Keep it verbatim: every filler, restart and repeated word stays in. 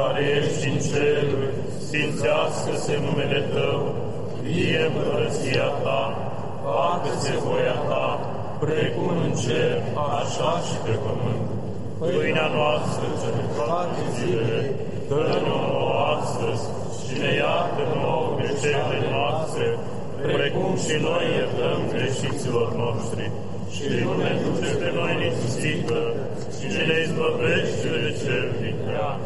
care ești în ceruri, sfințească-se numele Tău, vie împărăția Ta, facă-se voia Ta, precum în cer, așa și pe pământ. Pâinea noastră cea de toate zilele, dă-ne nouă astăzi și ne iartă nouă greșelile noastre, precum și noi iertăm greșiților noștri. Și nu ne duce pe noi în ispită, ci ne izbăvește de cel din iad.